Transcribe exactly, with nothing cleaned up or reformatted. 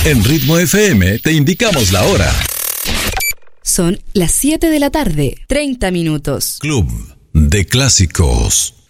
En Ritmo F M te indicamos la hora. Son las siete de la tarde, treinta minutos. Club de Clásicos.